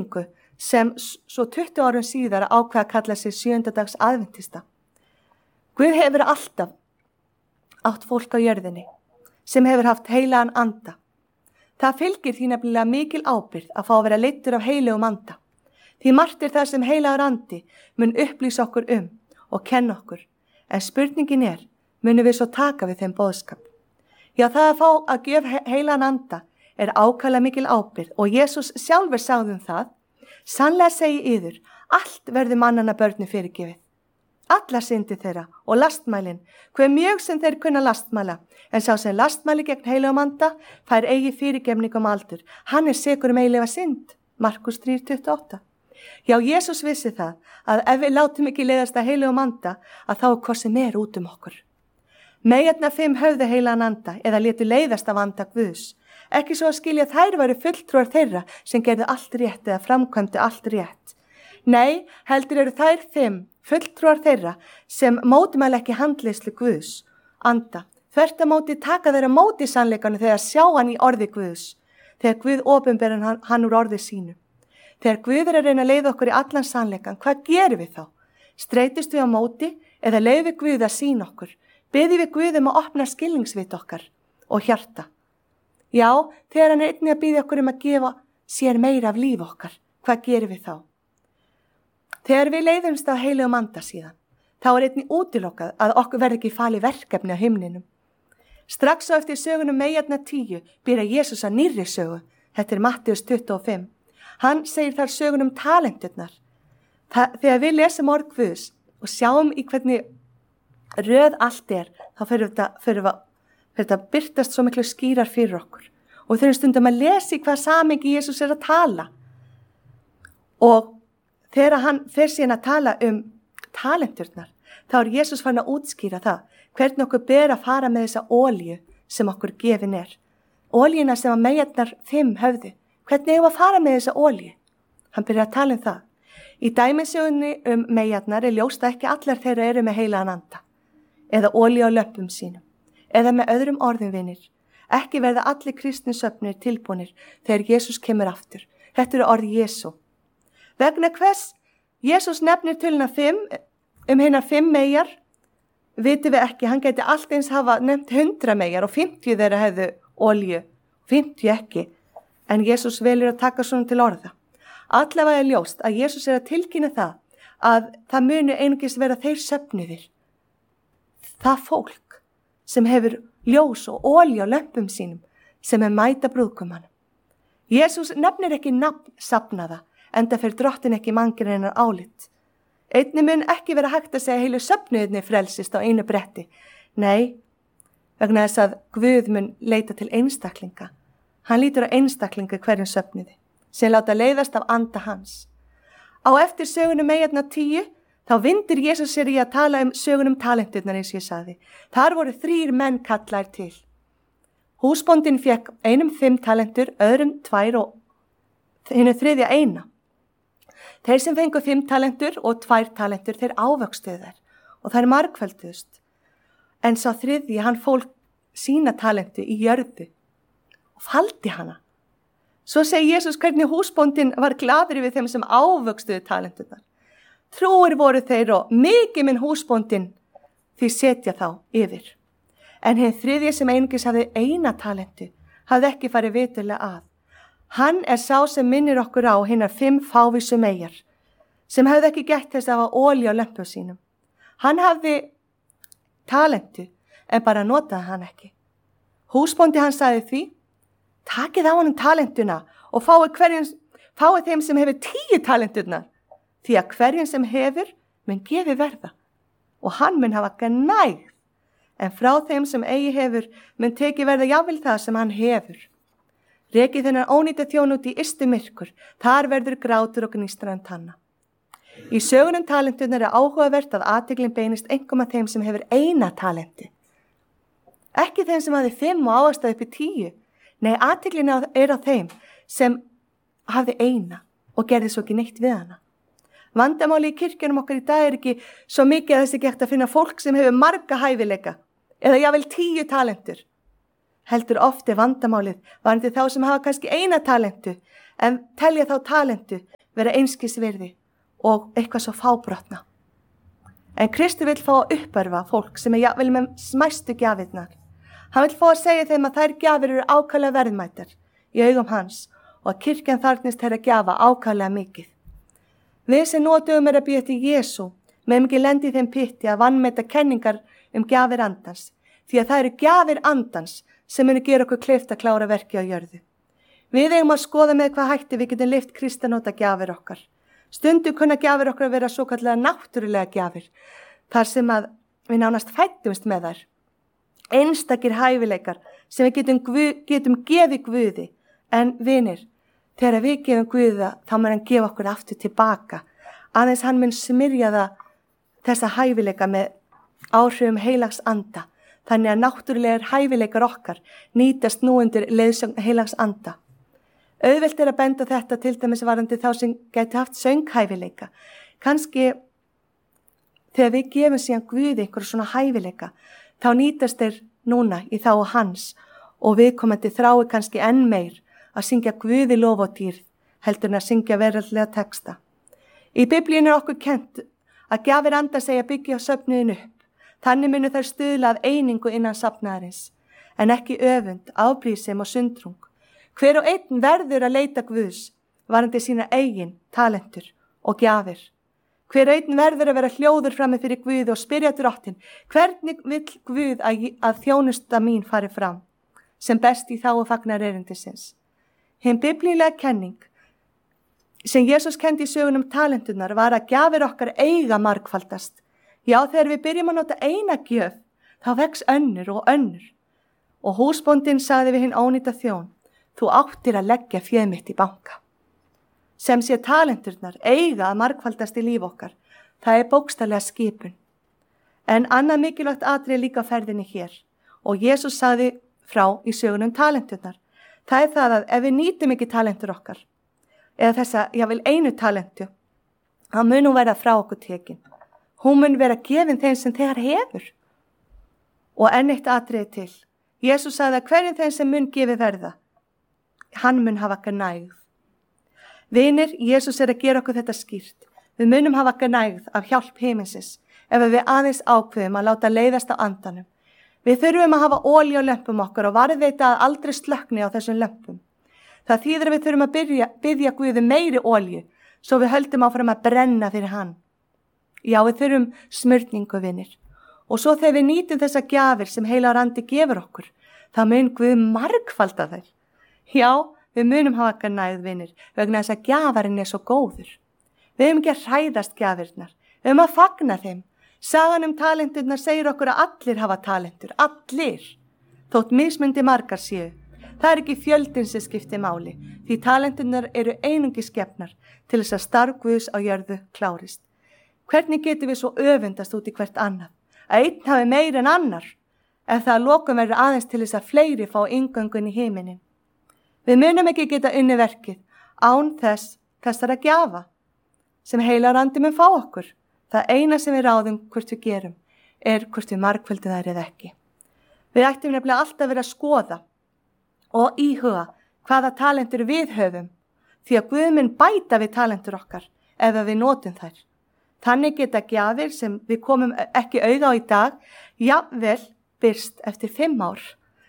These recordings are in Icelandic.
hreyfingu sem svo 20 árum síðar ákveða að kalla sig 7. dags aðventista. Guð hefur alltaf átt fólk á jörðinni sem hefur haft heilagan anda. Það fylgir því nefnilega mikil ábyrgð að fá að vera leiddur af heilugum anda. Því margt er það sem heilagur andi mun upplýsa okkur og kenna okkur. En spurningin munum við svo taka við þeim boðskap? Já, það að fá að gjöf heilagan anda ákaflega mikil ábyrgð og Jesús sjálfur sagði það. Sannlega segi yður, allt verður mannanna börnu fyrirgefið. Alla syndi þeirra og lastmælin, hve mjög sem þeir kunna lastmæla, en sá sem lastmæli gegn heilugum anda, fær eigi fyrirgefning aldur. Hann sekur eilífa synd. Markus 3:28. Já, Jesús vissi það, að ef við látum ekki leiðast að heilugum anda, að þá hvað sem út okkur. Meyjarnar 5 höfðu heilagan anda, eða létu leiðast af anda Guðs. Ekki svo að skilja þær væru fulltrúar þeirra sem gerðu allt rétt eða framkvæmdu allt rétt. Nei, heldur eru þær 5 fulltrúar þeirra sem mótmæla ekki handleiðslu Guðs anda. Þvert á móti taka þeirra móti sannleikanum þegar sjá hann í orði Guðs. Þegar Guð opinberar hann úr orði sínu. Þegar Guð að reyna að leiða okkur í allan sannleikan, hvað gerum við þá? Streitist við á móti eða leiðum við Guð að sýna okkur? Biðjum við Guð að opna skilningsvit okkar og hjarta? Já, þegar hann einnig að biðja okkur að gefa sér meira af líf okkar, hvað gerum við þá? Þegar við leiðumst af heilugum anda síðan, þá einnig útilokað að okkur verði ekki falið verkefni á himninum. Strax á eftir sögunum meyjarnar 10 byrja Jesús að nýrri sögu. Þetta Mattheus 25. Hann segir þar sögunum talenturnar. Þegar við lesum orð Guðs og sjáum í hvernig röð allt þá fyrir þetta birtast svo miklu skýrar fyrir okkur. Og þegar stundum að lesa í hvað samengi Jesús að tala. Og þegar hann fer síðan að tala talenturnar, þá Jesús farin að útskýra það, hvernig okkur ber að fara með þessa olíu sem okkur gefin Olíuna sem að meyjarnar 5 höfðu, hvernig eigum að fara með þessa olíu? Hann byrjar að tala það. Í dæmisögunni meyjarnar ljóst að ekki allar þeirra eru með heilagan anda, eða olíu á löppum sínum, eða með öðrum orðum vinir. Ekki verða allir kristni söfnir tilbúnir þegar Jesús kemur aftur. Þetta eru orð Jesú. Vegna hvers Jesús nefnir töluna 5 hinnar 5 meyjar, vitum við ekki. Hann gæti allt eins hafa nefnt 100 meyjar og 50 þeirra hefðu olíu, 50 ekki. En Jesús velur að taka svona til orða. Allavega ljóst að Jesús að tilkynna það að það muni einungis vera þeir söfnuðir. Það fólk sem hefur ljós og olíu á lömpum sínum sem mæta brúðgumana. Jesús nefnir ekki nafn safnaða, enda fyrir drottin ekki manngreinar álit. Einnig mun ekki vera hægt að segja heilu söfnuðinni frelsist á einu bretti. Nei, vegna þess að Guð mun leita til einstaklinga. Hann lítur á einstaklinga hverjum söfnuði, sem láta leiðast af anda hans. Á eftir sögunum meyjarnar 10, þá vindir Jesús sér í að tala sögunum talenturnar eins og ég sagði. Þar voru 3 menn kallaðir til. Húsbóndinn fékk einum 5 talentur, öðrum 2 og hinu 3. 1. Þeir sem fengu 5 talentur og 2 talentur, þeir ávöxtuðu þær og þær margfölduðust. En sá 3. hann fól sína talentu í jörðu og faldi hana. Svo segi Jesús hvernig húsbóndinn var gladur við þeim sem ávöxtuðu talenturnar. Trúir voru þeir og mikið minn húsbóndinn því setja þá yfir. En hinn 3. sem einungis hafði 1 talentu, hafði ekki farið vitulega að. Hann sá sem minnir okkur á hinnar 5 fávísu meyjar, sem hefði ekki gett þess að hafa olíu á lömpum sínum. Hann hafði talentu, en bara notaði hann ekki. Húsbóndi hann sagði því, takið á honum talentuna og fáið þeim sem hefur 10 talenturnar, því að hverjum sem hefur mun gefi verða og hann mun hafa gnægð, en frá þeim sem eigi hefur mun teki verða jafnvel það sem hann hefur. Rekið þennan ónýta þjón út í ystu myrkur, þar verður grátur og gnístran tanna. Í sögunum talenturnar áhugavert að athyglin beinist einkum að þeim sem hefur 1 talenti. Ekki þeim sem hafði 5 og ávaxtaði upp í 10. Nei, athyglin á þeim sem hafði 1 og gerði svo ekki neitt við hana. Vandamáli í kirkjunum okkar í dag ekki svo mikið að þessi gert að finna fólk sem hefur marga hæfileika eða jafnvel 10 talentur. Heldur oft vandamálið varandi þá sem hafa kannski 1 talentu en telja þá talentu vera einskisvirði og eitthvað svo fábrotna. En Kristur vill fá að uppörfa fólk sem jafnvel með smæstu gjafirnar. Hann vill fá að segja þeim að þær gjafir eru ákaflega verðmætar í augum hans og að kirkjan þarfnist þeirra gjafa ákaflega mikið. Við sem notugum að bíða til Jesú megum ekki lendi í þeim pytti að vanmeta kenningar gjafir andans, því að það eru gjafir andans sem munu gera okkur kleift að klára verki á jörðu. Við eigum að skoða með hvað hætti við getum lyft kristanóta gjafir okkar. Stundum kunna gjafir okkar vera svo kallega náttúrulega gjafir, þar sem að við nánast fættumst með þær. Einstakir hæfileikar sem við getum gefið Guði, en vinir, þegar við gefum Guði þá mun hann gefa okkur aftur tilbaka, aðeins hann mun smyrja þessa hæfileika með áhrifum heilags anda, þannig að náttúrulegar hæfileikar okkar nýtast nú undir leiðsögn heilags anda. Auðvelt að benda þetta til dæmis varðandi þá sem gæti haft sönghæfileika. Kannski þegar við gefum síðan Guði einhverjum svona hæfileika, þá nýtast þeir núna í þágu hans og viðkomandi þrái kannski enn meir að syngja Guði lof og dýrð heldur en að syngja veraldlega texta. Í Biblíunni okkur kennt að gjafir anda segja byggja söfnuðin upp. Þannig munu þær stuðla að einingu innan safnaðarins, en ekki öfund, afbrýðisemi og sundrung. Hver og einn verður að leita Guðs varðandi sína eigin talentur og gjafir. Hver og einn verður að vera hljóður frammi fyrir Guði og spyrja Drottinn, hvernig vill Guð að þjónusta mín fari fram, sem best í þágu fagnar erindisins. Hin biblíulega kenning sem Jesús kenndi í sögunum talenturnar var að gjafir okkar eiga margfaldast. Já, þegar við byrjum að nota eina gjöf, þá vex önnur og önnur. Og húsbóndinn sagði við hinn ónýta þjón, þú áttir að leggja féð mitt í banka. Sem sé talenturnar eiga að margfaldast í líf okkar, það er bókstaflega skipun. En annað mikilvægt atriði líka á ferðinni hér, og Jesús sagði frá í sögunum talenturnar. Það er það að ef við nýtum ekki talentur okkar, eða þessa, jável einu talentu, þá mun hún vera frá okkur tekin. Hún mun vera gefin þeim sem þegar hefur. Og enn eitt atriði til. Jesús sagði að hverjum þeim sem mun gefi verða, hann mun hafa okkar nægð. Vinir, Jesús er að gera okkur þetta skýrt. Við munum hafa okkar nægð af hjálp himinsins ef við aðeins ákveðum að láta leiðast á andanum. Við þurfum að hafa olíu á lömpum okkar og varðveita að aldrei slökkni á þessum lömpum. Það þýðir að við þurfum að biðja Guði meiri olíu svo við höldum áfram að brenna fyrir hann. Já, við þurfum smurningu, vinir. Og svo þegar við nýtum þessa gjafir sem heilagur andi gefur okkur, þá mun Guð margfalda þær. Já, við munum hafa okkar nægð, vinir, vegna þess að gjafarinn er svo góður. Við höfum ekki að hræðast gjafirnar, við höfum að fagna þeim. Sagan talenturnar segir okkur að allir hafa talentur, allir. Þótt mismundi margar séu. Það er ekki fjöldin sem skiptir máli, því talenturnar eru einungis gefnar til þess að starf Guðs á jörðu klárist. Hvernig getum við svo öfundast út í hvert annað? Að einn hafi meir en annar, ef það að lokum verður aðeins til þess að fleiri fá inngöngun í himinin. Við munum ekki geta unni verkið án þessara gjafa sem heilagur andi mun fá okkur. Það eina sem við ráðum hvort við gerum er hvort við margföldum þær eða ekki. Við ættum nefnilega alltaf verið að skoða og íhuga hvaða talentur við höfum, því að Guð mun bæta við talentur okkar ef við notum þær. Þannig geta gjafir sem við komum ekki auga á í dag, jafnvel birst eftir 5 ár.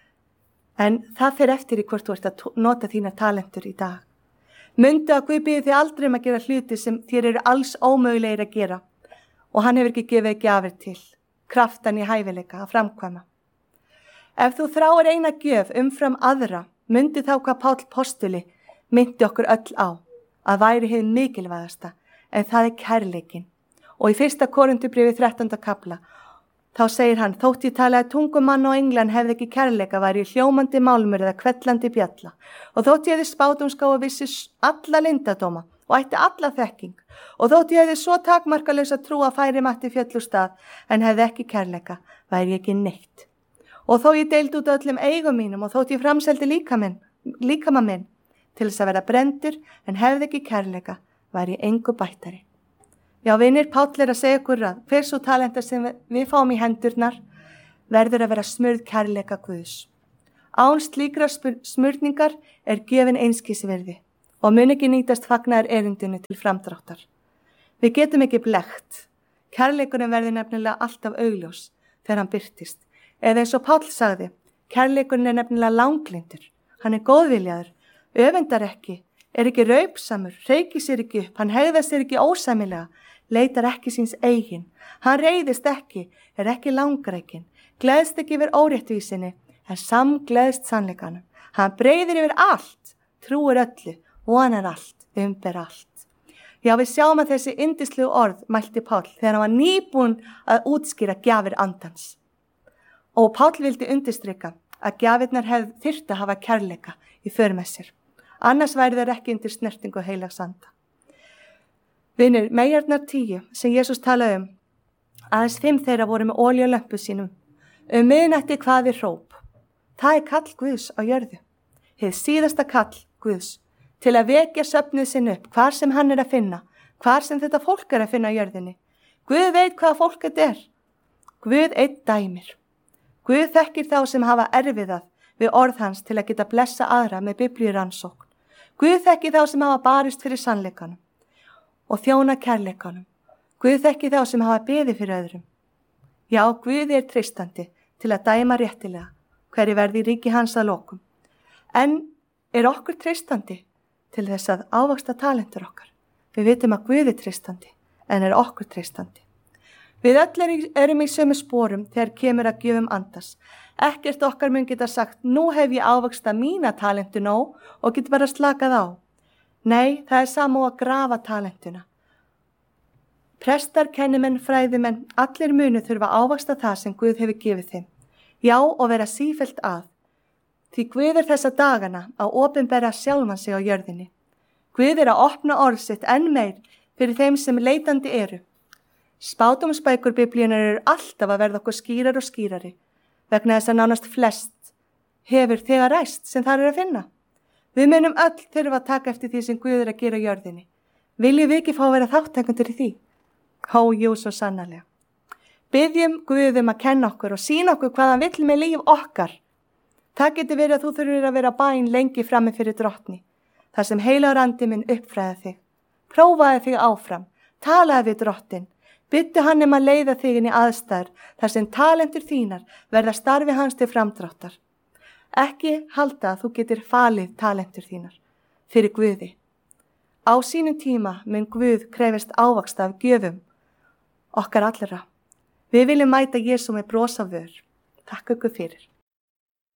En það fer eftir í hvort þú ert að nota þína talentur í dag. Mundu að Guð biður þig aldrei að gera hluti sem þér eru alls ómögulegir að gera og hann hefur ekki gefið gjafir til, kraftan í hæfileika að framkvæma. Ef þú þráir eina gjöf umfram aðra, mundu þá hvað Páll postuli myndi okkur öll á, að væri hið mikilvægasta, en það er kærleikin. Og í 1. Korinthubréfi 13. kapla, þá segir hann, þótt ég talaði tungumann og englan hefði ekki kærleika, væri ég hljómandi málmur eða kvellandi bjalla. Og þótt ég hefði spátumská og vissi alla lindadóma og ætti alla þekking. Og þótt ég hefði svo takmarkalausa trú að færi mætti fjöll úr stað, en hefði ekki kærleika, væri ég ekki neitt. Og þó ég deildi út öllum eigum mínum og þótt ég framseldi líkama minn til þess að vera brendur, en hefði ekki kærleika, væri ég engu bættari. Já, vinir, Páll er að segja okkur að hver svo talenta sem við fáum í hendurnar verður að vera smurð kærleika Guðs. Án slíkra smurningar er gefin einskisvirði og mun ekki nýtast fagnaðar erindinu til framdráttar. Við getum ekki blekkt. Kærleikurinn verður nefnilega alltaf augljós þegar hann birtist. Eða eins og Páll sagði, kærleikurinn er nefnilega langlyndur. Hann er góðviljaður, öfundar ekki, er ekki raupsamur, reykir sér ekki upp, hann hegðar sér ekki ósæmilega, leitar ekki síns eigin. Hann reiðist ekki, er ekki langrækin, gleðst ekki yfir óréttvísinni, en samgleðst sannleikanum. Hann breiðir yfir allt, trúir öllu, vonar allt, umber allt. Já, við sjáum að þessi yndislegu orð mælti Páll þegar hann var nýbúinn að útskýra gjafir andans. Og Páll vildi undirstrika að gjafirnar hefði þyrfti að hafa kærleika í för með sér. Annars væri þeir ekki undir snertingu heilags anda. Vinir, meyjarnar 10 sem Jesús talaði aðeins 5 þeirra voru með olíu á lömpu sínum. Miðnætti hvað við hróp. Það er kall Guðs á jörðu. Hið síðasta kall Guðs. Til að vekja söfnuð sinn upp, hvar sem hann er að finna, hvar sem þetta fólk er að finna á jörðinni. Guð veit hvaða fólk þetta er. Guð einn dæmir. Guð þekkir þá sem hafa erfiðað við orð hans til að geta blessa aðra með biblíurannsókn. Guð þekkir þá sem hafa barist fyrir sannleikanum og þjóna kærleikanum. Guð þekkir þá sem hafa beðið fyrir öðrum. Já, Guð er treystandi til að dæma réttilega hverju verði í ríki hans að lokum. En er okkur treystandi til þess að ávaxta talentur okkar? Við vitum að Guð er treystandi, en er okkur treystandi. Við öll erum í sömu sporum þegar kemur að gjöfum andas. Ekkert okkar mun geta sagt, nú hef ég ávaxta mína talentu nóg og get bara slakað á. Nei, það er sama og að grafa talentuna. Prestar, kennimenn, fræðimenn, allir munu þurfa að ávaxta það sem Guð hefur gefið þeim. Já, og vera sífellt að. Því Guð er þessa dagana að opinbera sjálfan sig á jörðinni. Guð er að opna orð sitt enn meir fyrir þeim sem leitandi eru. Spádómsbækur biblíunar eru alltaf að verða okkur skýrar og skýrari, vegna þess að nánast flest hefur þegar ræst sem þar er að finna. Við munum öll þurfa að taka eftir því sem Guð er að gera á jörðinni. Viljum við ekki fá að vera þátttakendur í því? Jú, svo sannarlega. Biðjum Guð að kenna okkur og sýna okkur hvað hann vill með líf okkar. Það getur verið að þú þurfir að vera bæn lengi frammi fyrir drottni, þar sem heilagur andi minn uppfræði þig. Prófaði þig áfram, talaði við drottin, byttu hann að leiða þig inn í aðstæður, þar sem talentur þínar verða starfi hans til framdráttar. Ekki halda að þú getur falið talentur þínar fyrir Guði. Á sínum tíma mun Guð krefist ávaxta af gjöfum okkar allra. Við viljum mæta Jesú með bros á vör. Takk ykkur fyrir.